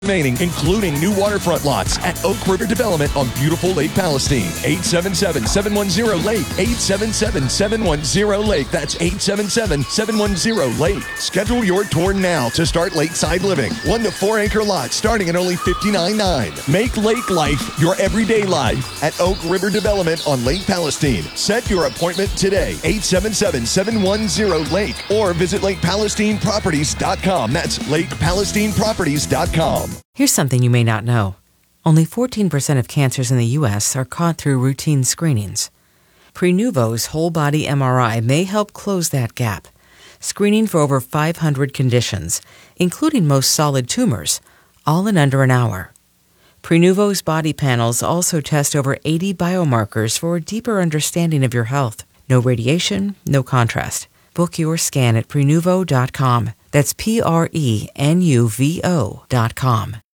remaining, including new waterfront lots at Oak River Development on beautiful Lake Palestine. 877-710-LAKE. 877-710-LAKE. That's 877-710-LAKE. Schedule your tour now to start lakeside living. 1 to 4 acre lots starting at only $59.9. Make lake life your everyday life at Oak River Development on Lake Palestine. Set your appointment today. 877-710-LAKE or visit LakePalestineProperties.com. That's LakePalestineProperties.com. Here's something you may not know. Only 14% of cancers in the U.S. are caught through routine screenings. Prenuvo's whole-body MRI may help close that gap, screening for over 500 conditions, including most solid tumors, all in under an hour. Prenuvo's body panels also test over 80 biomarkers for a deeper understanding of your health. No radiation, no contrast. Book your scan at Prenuvo.com. That's Prenuvo.com.